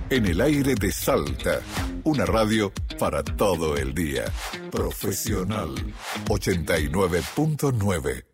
En el aire de Salta, una radio para todo el día. Profesional 89.9.